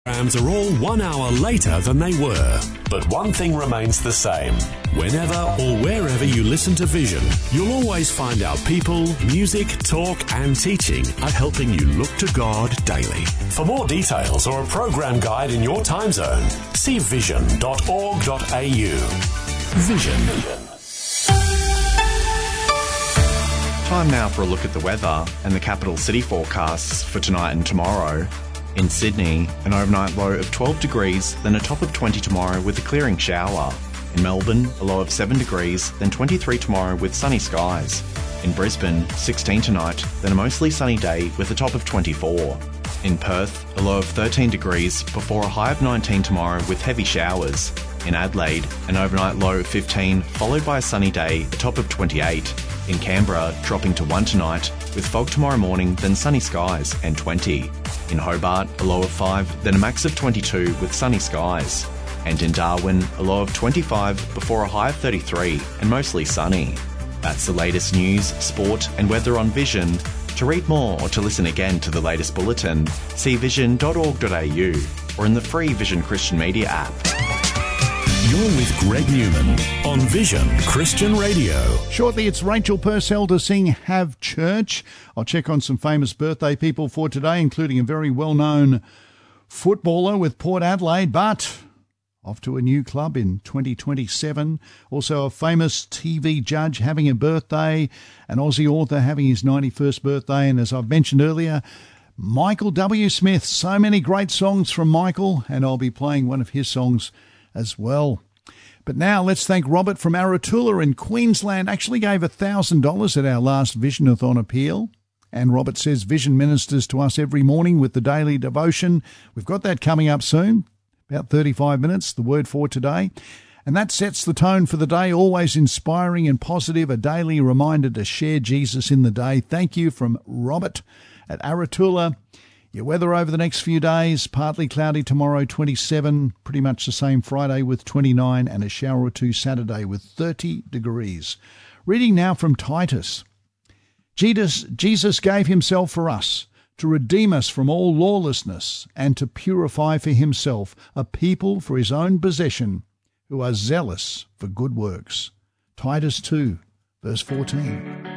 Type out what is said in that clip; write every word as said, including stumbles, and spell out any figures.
Programs are all one hour later than they were, but one thing remains the same. Whenever or wherever you listen to Vision, you'll always find our people, music, talk and teaching are helping you look to God daily. For more details or a program guide in your time zone, see vision dot org dot a u. Vision. Time now for a look at the weather and the capital city forecasts for tonight and tomorrow. In Sydney, an overnight low of twelve degrees, then a top of twenty tomorrow with a clearing shower. In Melbourne, a low of seven degrees, then twenty-three tomorrow with sunny skies. In Brisbane, sixteen tonight, then a mostly sunny day with a top of twenty-four. In Perth, a low of thirteen degrees before a high of nineteen tomorrow with heavy showers. In Adelaide, an overnight low of fifteen, followed by a sunny day, a top of twenty-eight. In Canberra, dropping to one tonight, with fog tomorrow morning, then sunny skies and twenty. In Hobart, a low of five, then a max of twenty-two with sunny skies. And in Darwin, a low of twenty-five before a high of thirty-three and mostly sunny. That's the latest news, sport and weather on Vision. To read more or to listen again to the latest bulletin, see vision dot org dot a u or in the free Vision Christian Media app. You're with Greg Newman on Vision Christian Radio. Shortly, it's Rachel Purcell to sing Have Church. I'll check on some famous birthday people for today, including a very well-known footballer with Port Adelaide, but off to a new club in twenty twenty-seven. Also a famous T V judge having a birthday, an Aussie author having his ninety-first birthday, and as I've mentioned earlier, Michael W. Smith. So many great songs from Michael, and I'll be playing one of his songs as well. But now let's thank Robert from Aratula in Queensland. Actually gave one thousand dollars at our last Vision-a-thon appeal. And Robert says Vision ministers to us every morning with the daily devotion. We've got that coming up soon, about thirty-five minutes, the word for today. And that sets the tone for the day, always inspiring and positive, a daily reminder to share Jesus in the day. Thank you from Robert at Aratula. Your weather over the next few days, partly cloudy tomorrow, twenty-seven, pretty much the same Friday with twenty-nine, and a shower or two Saturday with thirty degrees. Reading now from Titus. Jesus, Jesus gave himself for us, to redeem us from all lawlessness, and to purify for himself a people for his own possession, who are zealous for good works. Titus two, verse fourteen.